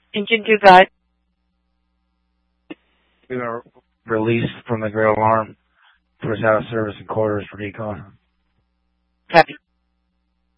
Engine 2 guide. We are released from the grid alarm. First out of service and quarters for recon. Copy.